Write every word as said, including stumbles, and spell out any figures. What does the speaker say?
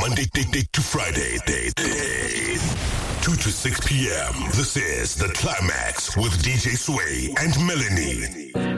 Monday day, day to Friday day, day. two to six p.m. This is The Climax with D J Sway and Melanie.